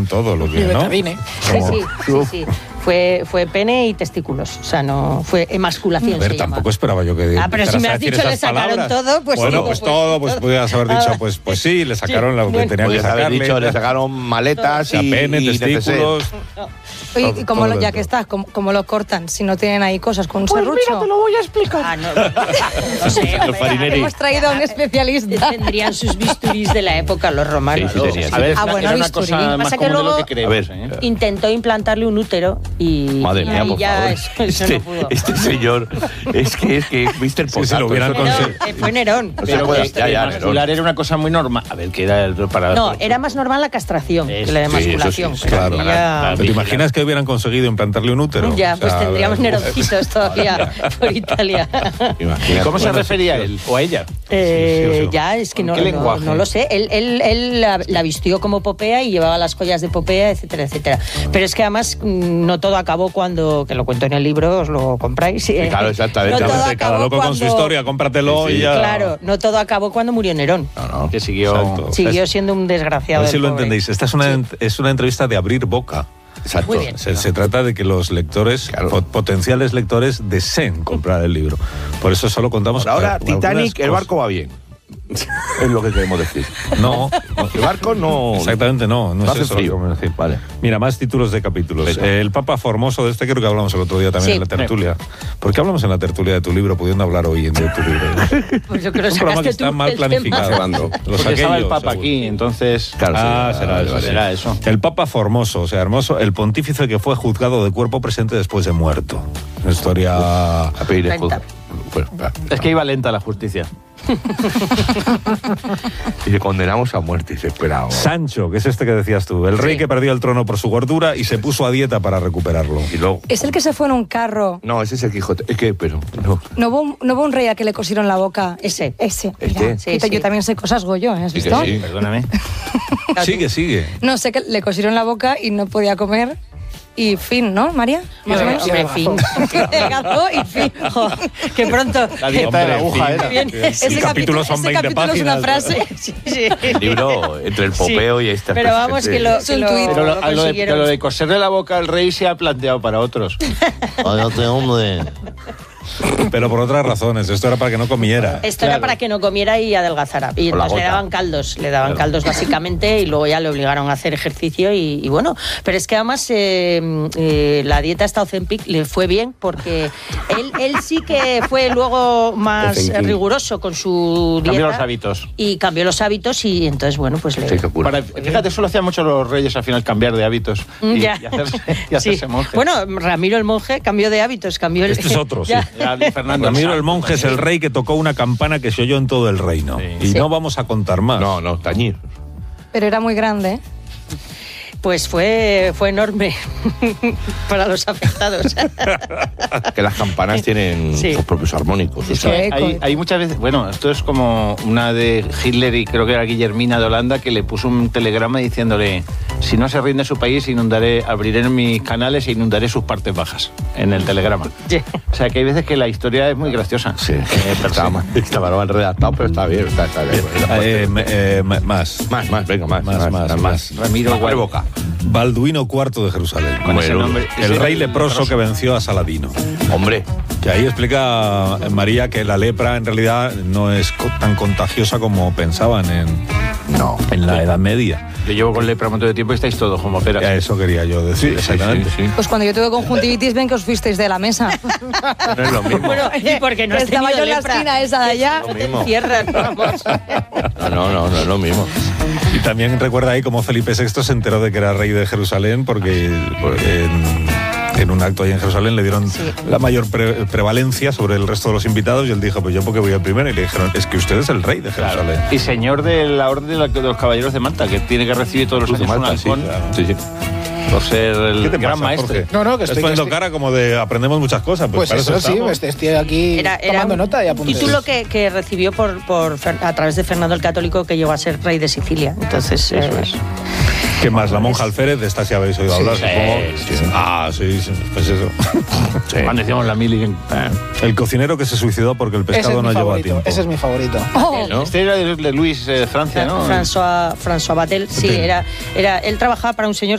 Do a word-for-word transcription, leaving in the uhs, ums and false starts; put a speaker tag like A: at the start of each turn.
A: todo lo que, ¿no?
B: Sí, sí, sí, sí. Fue, fue pene y testículos, o sea, no fue emasculación.
A: A ver,
B: se
A: tampoco
B: llama.
A: esperaba yo que.
B: Ah, pero si me has dicho le sacaron
A: palabras.
B: todo, pues
A: bueno,
B: sí,
A: pues,
B: pues
A: todo, pues
B: todo.
A: podías haber dicho, pues, pues sí, le sacaron lo que
B: bueno,
A: tenían que
C: Podías haber
A: sacarle.
C: dicho, le sacaron maletas y,
A: pene,
C: y
A: testículos.
D: Oye, y como
A: todo
D: lo, ya
A: dentro.
D: que estás, como, como lo cortan, si no tienen ahí cosas con un
B: Pues
D: serrucho.
B: mira, te lo voy a explicar. Ah, no, no, no sé,
C: Los farineri.
D: Hemos traído a un especialista.
B: Tendrían sus bisturís de la época los romanos.
C: Sí, sí, tenían.
E: A ver,
D: Ah,
E: era,
D: bueno,
E: era una
D: bisturí.
E: cosa más
B: Pasa que
E: común de
B: luego-
E: lo que creemos.
C: A ver,
E: ¿eh?
B: Intentó implantarle un útero y,
C: Madre
B: y
C: mía,
B: ahí
C: por
B: ya
C: favor.
B: eso, eso
C: este,
B: no pudo.
C: este señor, es que es que mister
A: Sí, si
C: Potato.
A: lo hubieran
C: eso-
A: conseguido.
B: Nerón, eh, fue Nerón.
C: O sea,
E: Pero
C: puede-
E: que
C: ya, ya,
E: emascular
C: Nerón.
E: era una cosa muy normal. A ver, que era el para...
B: No, era más normal la castración que
E: Eso,
B: la
C: sí, eso sí,
B: emasculación.
C: sí,
B: pero
A: claro.
B: aquí ya-
A: ¿Te imaginas que hubieran conseguido implantarle un útero?
B: Ya,
A: O sea,
B: pues tendríamos
A: eh,
B: neroncitos todavía por Italia.
C: Imagínate.
E: ¿Cómo se
C: Bueno,
E: refería él o a ella?
B: Eh,
A: Sí, sí, sí.
B: ya, es que
E: ¿Con
B: no,
E: qué
B: no,
E: lenguaje?
B: no lo sé. Él, él, él la, la vistió como Popea y llevaba las joyas de Popea, etcétera, etcétera. Pero es que además mm, no todo acabó cuando, que lo cuento en el libro, os lo compráis. eh,
C: claro, exactamente.
B: no todo
A: Cada
B: acabó
A: loco con su
B: cuando-
A: historia, cómpratelo
C: Sí, sí.
A: y ya.
B: Claro, no todo acabó cuando murió Nerón.
C: No, no.
E: Que siguió...
A: Exacto.
B: Siguió siendo un
A: A
B: desgraciado.
A: ver si
B: el
A: lo
B: pobre.
A: entendéis. Esta es una,
B: Sí.
A: es una entrevista de abrir boca.
C: Exacto.
B: Muy bien.
A: Se, se trata de que los lectores,
C: Claro.
A: po- potenciales lectores, deseen comprar el libro. Por eso solo contamos.
C: Por ahora,
A: eh, algunas
C: Titanic, el
A: cosas.
C: barco va bien. Es lo que queremos decir.
A: No,
C: El barco no...
A: exactamente no. No
C: No
A: es
C: hace
A: eso lo que
C: frío.
A: queremos decir.
C: Vale.
A: Mira, más títulos de capítulos.
C: Venga.
A: Eh, el Papa Formoso, de este creo que hablamos el otro día también
B: Sí.
A: en la tertulia. ¿Por qué hablamos en la tertulia de tu libro, pudiendo hablar hoy en de tu libro?
B: Pues yo creo
A: Es
B: que
A: un programa que
B: sacaste
A: está
B: tú
A: mal
B: el tema.
A: planificado.
C: Llevando.
A: Los
E: Porque estaba el
A: aquellos,
E: Papa
A: seguro.
E: aquí, entonces...
C: Claro,
A: Ah,
C: sí,
A: será
C: vale,
A: eso,
C: vale.
A: sí.
E: Era eso.
A: El Papa Formoso, o sea, hermoso, el pontífice que fue juzgado de cuerpo presente después de muerto. Una historia...
C: A pedir
B: Lenta.
C: excusa. Bueno, va.
E: Es que iba lenta la justicia.
C: Y le condenamos a muerte y se esperaba.
A: Sancho, que es este que decías tú, el rey
B: Sí.
A: que perdió el trono por su gordura y se puso a dieta para recuperarlo.
C: Y luego...
D: Es el que se fue en un carro.
C: No, ese es el Quijote. Es que, pero... No.
D: ¿No hubo, un- no hubo un rey a que le cosieron la boca?
B: Ese.
D: Ese.
C: Este.
D: Mira,
B: Sí,
D: Quita,
B: sí.
D: Yo también sé cosas Goyo, ¿eh? ¿Has
C: Sí que
D: visto?
C: sí.
E: Perdóname.
A: Sigue, sigue.
D: No sé, que le cosieron la boca y no podía comer. Y fin, ¿no, María? Más o menos.
B: Hombre, fin.
D: Delgado y fin.
B: Jo, que pronto.
E: La dieta de la aguja
A: fin.
E: era.
B: Qué bien.
A: El
D: Ese
A: capítulo son
D: ese
A: veinte
D: capítulo es una
A: páginas.
D: frase.
B: Sí, sí.
C: El libro entre el popeo
B: Sí.
C: y esta...
B: Pero vamos, que lo,
D: Es
B: que
D: un
B: lo,
D: tuit.
E: Pero lo,
B: lo
E: a lo de,
B: consiguieron.
E: de lo de coserle la boca al rey se ha planteado para otros.
C: Cállate, hombre.
A: Pero por otras razones. Esto era para que no comiera.
B: Esto era para que no comiera y adelgazara. Y
C: Con la
B: entonces le
C: gota.
B: daban caldos, le daban caldos básicamente y luego ya le obligaron a hacer ejercicio y, y bueno. Pero es que además eh, eh, la dieta esta Ozempic le fue bien porque él, él sí que fue luego más
C: Ozempic.
B: riguroso con su dieta.
E: Cambió los hábitos.
B: Y cambió los hábitos y entonces, bueno, pues le...
C: Sí, qué cura.
E: Para- fíjate, eso lo hacían mucho los reyes al final, cambiar de hábitos y,
B: Ya.
E: y hacerse, y hacerse
B: Sí.
E: monje.
B: Bueno, Ramiro el monje cambió de hábitos, cambió el...
A: Este es otro, sí.
B: Ya.
E: Ya, Fernando
A: Ramiro
E: Sanz,
A: el monje es el rey que tocó una campana que se oyó en todo el reino.
E: Sí.
A: Y
B: Sí.
A: no vamos a contar más.
C: No, no, tañir.
D: Pero era muy grande, ¿eh?
B: Pues fue, fue enorme para los afectados.
C: Que las campanas tienen
B: Sí.
C: sus propios armónicos. o
E: Es
C: sea,
E: que
D: Eco.
E: hay, hay muchas veces, bueno, esto es como una de Hitler y creo que era Guillermina de Holanda que le puso un telegrama diciéndole, si no se rinde su país, inundaré, abriré mis canales e inundaré sus partes bajas en el telegrama.
B: Sí.
E: O sea que hay veces que la historia es muy graciosa.
C: Sí,
E: Eh, pero
C: estaba, mal, estaba mal redactado, pero está bien. Está, está bien.
A: Eh, me- eh, ma- más.
C: Más, más, venga, más.
A: Más, más, más.
E: Ramiro
C: Abre
E: Guay.
C: boca.
A: Balduino cuarto de Jerusalén.
E: Con ese
C: Bueno,
E: nombre.
A: El
E: ese-
A: rey leproso que venció a Saladino.
C: Hombre,
A: Que ahí explica María que la lepra en realidad no es co- tan contagiosa como pensaban en,
C: no.
A: en la Edad Media.
E: Yo llevo con lepra un montón de tiempo y estáis todos como peras.
A: A eso quería yo decir, exactamente.
C: Sí, sí,
D: Pues cuando yo tuve conjuntivitis, ven que os fuisteis de la mesa.
C: sí. No es lo mismo.
B: Bueno, y porque no has
D: Estaba
B: tenido
D: yo en la
B: lepra.
D: esquina esa de allá.
C: Lo
B: Te
C: mismo.
B: encierras, vamos.
C: No, no, no, no es lo mismo.
A: Y también recuerda ahí cómo Felipe sexto se enteró de que era rey de Jerusalén porque, porque en, en un acto ahí en Jerusalén le dieron
B: Sí.
A: la mayor pre- prevalencia sobre el resto de los invitados y él dijo, pues yo porque voy al primero. Y le dijeron, es que usted es el rey de
E: Claro.
A: Jerusalén.
E: Y señor de la Orden de, la- de los Caballeros de Malta, que tiene que recibir todos los
C: Cruz de
E: años un
C: Malta, sí,
E: halcón
C: claro. Sí, sí.
E: por ser el
A: ¿Qué te
E: gran
A: pasa,
E: maestro.
A: Jorge?
F: No, no, que
A: Estás
F: estoy-
A: poniendo
F: que estoy-
A: cara como de aprendemos muchas cosas. Pues,
F: Pues
A: para
F: eso sí,
A: estamos.
F: este- estoy aquí
B: Era, era
F: tomando
B: un
F: nota y apuntando.
B: título que, que recibió por, por, Fer- a través de Fernando el Católico, que llegó a ser rey de Sicilia. Entonces, eh,
A: ¿Qué más? La monja Alférez, de esta sí habéis oído hablar,
E: Sí,
A: supongo.
E: sí, sí.
A: Ah, sí, sí, pues eso.
E: Cuando decíamos la mili. eh.
A: El cocinero que se suicidó porque el
F: Ese
A: pescado
F: es
A: no
F: mi
A: llevó a
F: favorito.
A: tiempo.
F: Ese es mi favorito.
D: Oh,
E: ¿No? Este era de, de Luis eh, Francia, ¿no?
B: François, François Batel, sí,
A: Sí.
B: era, era, él trabajaba para un señor